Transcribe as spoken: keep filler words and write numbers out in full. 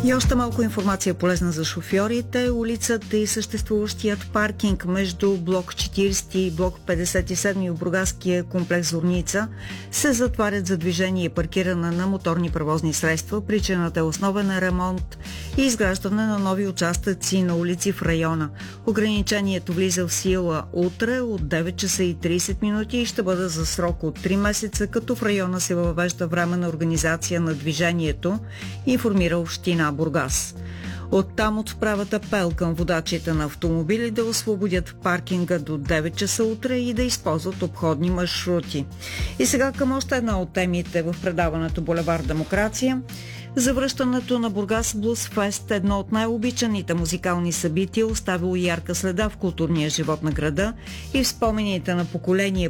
И още малко информация полезна за шофьорите. Улицата и съществуващият паркинг между блок четиридесет и блок петдесет и седем и Бургаския комплекс Зорница се затварят за движение и паркиране на моторни превозни средства. Причината е основен ремонт и изграждане на нови участъци на улици в района. Ограничението влиза в сила утре от девет часа и тридесет минути и ще бъде за срок от три месеца, като в района се въвежда временна организация на движението, информира община Бургас. Оттам отправят апел към водачите на автомобили да освободят паркинга до девет часа утре и да използват обходни маршрути. И сега към още една от темите в предаването Булевард Демокрация. Завръщането на Бургас Блуз Фест, едно от най-обичаните музикални събития, оставило ярка следа в културния живот на града и в спомените на поколение